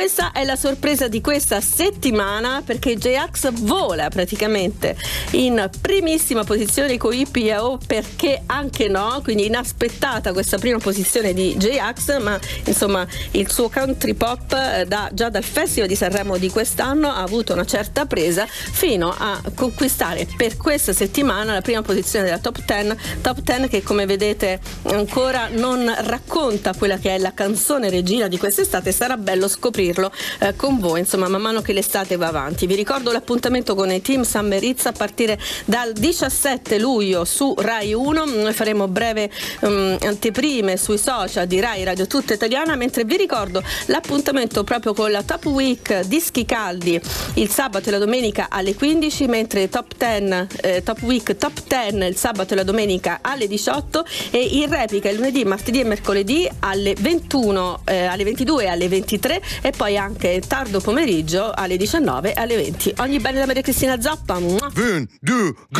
questa è la sorpresa di questa settimana, perché J-Ax vola praticamente in primissima posizione con IPO, perché anche no, quindi inaspettata questa prima posizione di J-Ax, ma insomma il suo country pop già dal Festival di Sanremo di quest'anno ha avuto una certa presa fino a conquistare per questa settimana la prima posizione della top 10 che, come vedete, ancora non racconta quella che è la canzone regina di quest'estate. Sarà bello scoprirlo con voi, insomma, man mano che l'estate va avanti. Vi ricordo l'appuntamento con i Team Summer a partire dal 17 luglio su Rai 1. Noi faremo breve anteprime sui social di Rai Radio Tutta Italiana, mentre vi ricordo l'appuntamento proprio con la Top Week Dischi Caldi il sabato e la domenica alle 15, mentre Top Week Top 10 il sabato e la domenica alle 18 e in replica il lunedì, martedì e mercoledì alle 21, alle 22 e alle 23, e poi anche tardo pomeriggio alle 19 e alle 20. Ogni bene da Maria Cristina Zappa. 1, 2, go!